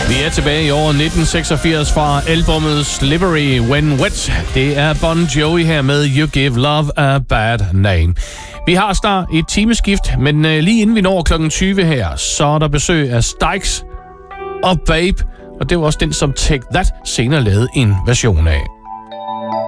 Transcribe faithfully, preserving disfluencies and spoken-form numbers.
Vi er tilbage i år nitten seksogfirs fra albummet Slippery When Wet. Det er Bon Jovi her med You Give Love a Bad Name. Vi har snart et timeskift, men øh, lige inden vi når klokken tyve her, så er der besøg af Styx og Babe. Og det var også den, som Take That senere lavede en version af.